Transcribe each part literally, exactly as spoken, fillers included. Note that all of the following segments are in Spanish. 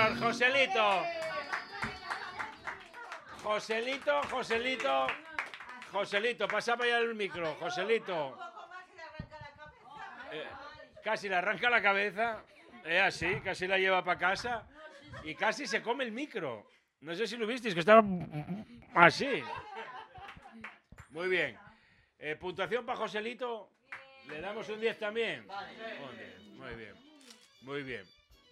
favor, Joselito. Joselito, Joselito. Joselito, pasa para allá el micro, Joselito. Eh, casi le arranca la cabeza. Es así, casi la lleva para casa. Y casi se come el micro. No sé si lo visteis, que estaba así. Muy bien. Eh, puntuación para Joselito. Le damos un diez también. Un diez. Muy bien. Muy bien.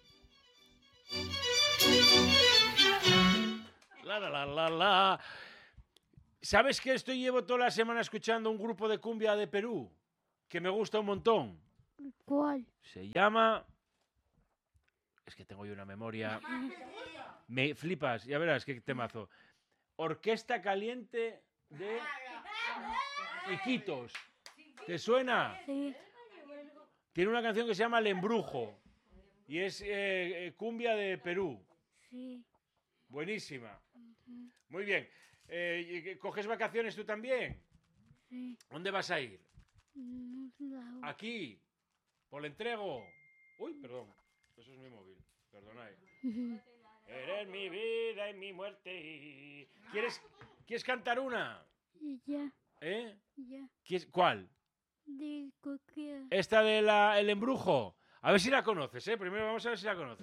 La, la, la, la, la. ¿Sabes que estoy llevo toda la semana escuchando un grupo de cumbia de Perú? Que me gusta un montón. ¿Cuál? Se llama... Es que tengo yo una memoria... Me flipas, ya verás qué temazo. Orquesta Caliente de Iquitos. ¿Te suena? Sí. Tiene una canción que se llama El Embrujo. Y es eh, eh, cumbia de Perú. Sí. Buenísima. Muy bien. Eh, ¿Coges vacaciones tú también? Sí. ¿Dónde vas a ir? No sé la- Aquí. Por el entrego. Uy, perdón. Eso es mi móvil. Perdonad. Eres mi vida y mi muerte. ¿Quieres, ¿quieres cantar una? Y ya, ¿Eh? ya. ¿Quieres- ¿Cuál? De cualquiera. Esta de la, el embrujo. A ver si la conoces, ¿eh? Primero vamos a ver si la conoces.